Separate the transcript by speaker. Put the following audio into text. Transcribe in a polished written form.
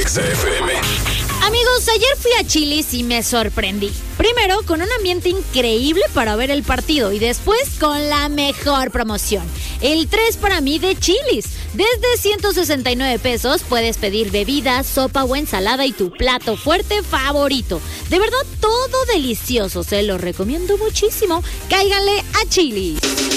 Speaker 1: Exa FM.
Speaker 2: Amigos, ayer fui a Chili's y me sorprendí. Primero, con un ambiente increíble para ver el partido y después con la mejor promoción. El 3 para mí de Chili's. Desde 169 pesos puedes pedir bebida, sopa o ensalada y tu plato fuerte favorito. De verdad, todo delicioso. Se lo recomiendo muchísimo. Cáiganle a Chili's.